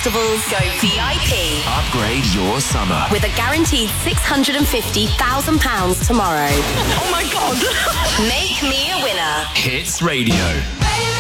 festivals, go VIP. Upgrade your summer. With a guaranteed £650,000 tomorrow. Oh my God. Make me a winner. Hits Radio.